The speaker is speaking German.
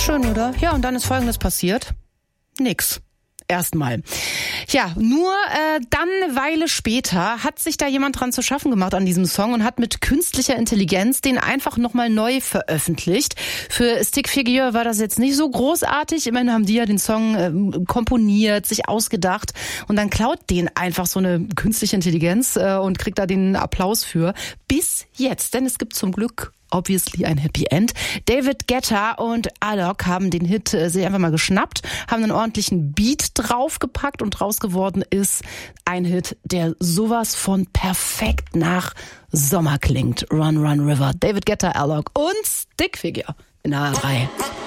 Schön, oder? Ja, und dann ist Folgendes passiert. Nix. Erstmal. Ja, nur dann eine Weile später hat sich da jemand dran zu schaffen gemacht an diesem Song und hat mit künstlicher Intelligenz den einfach nochmal neu veröffentlicht. Für Stick Figure war das jetzt nicht so großartig. Immerhin haben die ja den Song komponiert, sich ausgedacht und dann klaut den einfach so eine künstliche Intelligenz und kriegt da den Applaus für. Bis jetzt, denn es gibt zum Glück obviously ein Happy End. David Guetta und Alok haben den Hit sich einfach mal geschnappt, haben einen ordentlichen Beat draufgepackt und draus geworden ist ein Hit, der sowas von perfekt nach Sommer klingt. Run, Run, River. David Guetta, Alok und Stick Figure in der A3.